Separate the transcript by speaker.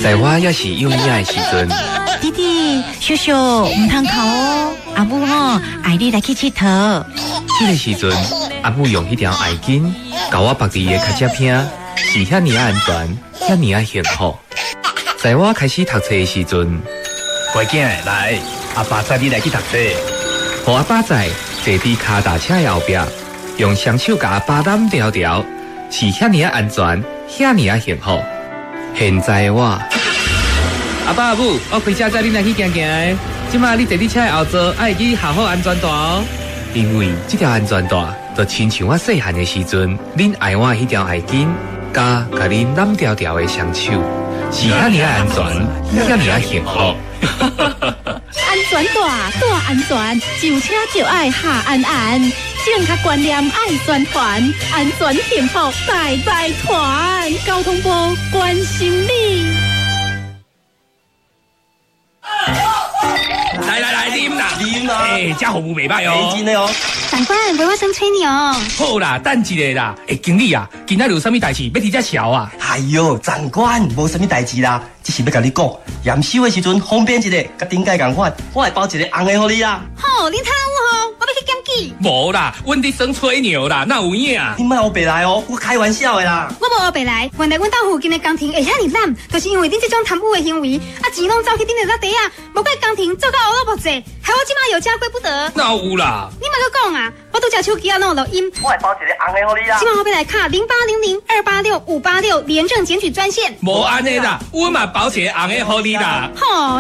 Speaker 1: 在我也是幼儿的时阵，
Speaker 2: 弟弟、叔叔唔通哭哦，阿母爱你来去佚佗。
Speaker 1: 迄个时阵，阿母用迄条艾巾，甲我绑伫的脚趾片，是遐尼安全，遐尼幸福。在我开始读册的时阵，
Speaker 3: 乖囝来，阿爸载你来去读册。
Speaker 1: 互阿爸载坐伫脚踏车的后壁，用双手甲阿爸揽条条，是遐尼安全，遐尼幸福。现在我，阿爸阿母，我开车载你来去行行的。即马你坐伫车的后座，爱记好好安全带哦。因为这条安全带，就亲像我细汉的时阵，恁爱我迄条艾巾，甲恁揽条条的双手，是遐尼安全，遐尼幸福。
Speaker 4: 安全带安全，就车就爱下安安，正确观念爱宣传，安全幸福代代传。交通部关心你。
Speaker 3: 来，啉啦！这服务袂歹哦，
Speaker 5: 真的哦。
Speaker 4: 长官，陪我先吹牛。
Speaker 3: 好啦，等一下啦。经理啊，今仔日有啥物代志要伫遮瞧啊？
Speaker 5: 哎哟，长官，无啥物代志啦，只是要甲你讲，验收的时阵方便一个，甲顶届共款，我会包一个红的互你啊。
Speaker 4: 好，恁睇有好，我要去检举。
Speaker 3: 无啦，阮伫耍吹牛啦，哪有影？
Speaker 5: 你莫黑白来哦，我开玩笑的啦。
Speaker 4: 我无黑白来，原来阮兜附近的工程会遐尼烂，就是因为恁这种贪污的行为，钱拢走去恁的地啊，无怪工程做到乌落木济，害我即马有家归不得。
Speaker 3: 哪有啦？
Speaker 4: 你莫搁讲啊，我拄只手机啊弄录音。
Speaker 5: 我会包一个红的互你啊。
Speaker 4: 即马我要来卡0800286586廉政检举专线。
Speaker 3: 无安尼啦，阮嘛包一个红的互你啦。
Speaker 4: 吼。